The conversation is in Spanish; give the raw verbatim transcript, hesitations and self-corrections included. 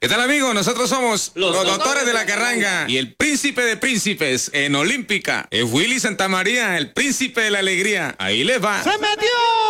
¿Qué tal, amigos? Nosotros somos Los los, Doctores doctores de de la la Carranga y el príncipe de príncipes en Olímpica. Es Willy Santamaría, el príncipe de la alegría. Ahí les va. ¡Se metió!